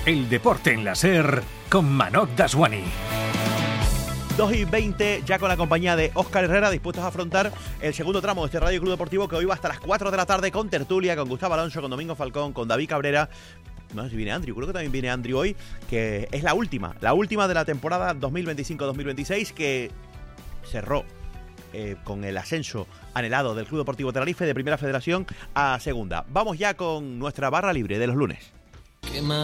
El deporte en la SER con Manoj Daswani. 2:20, ya con la compañía de Óscar Herrera, dispuestos a afrontar el segundo tramo de este Radio Club Deportivo, que hoy va hasta las 4 de la tarde con tertulia, con Gustavo Alonso, con Domingo Falcón, con David Cabrera. No sé si viene Andrew, creo que también viene Andrew hoy, que es la última de la temporada 2025-2026, que cerró con el ascenso anhelado del Club Deportivo Tenerife de Primera Federación a Segunda. Vamos ya con nuestra barra libre de los lunes.